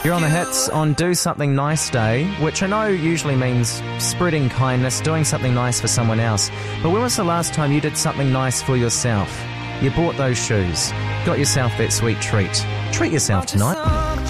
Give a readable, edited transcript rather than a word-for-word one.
You're on the hits on Do Something Nice Day, which I know usually means spreading kindness, doing something nice for someone else. But when was the last time you did something nice for yourself? You bought those shoes, got yourself that sweet treat. Treat yourself tonight.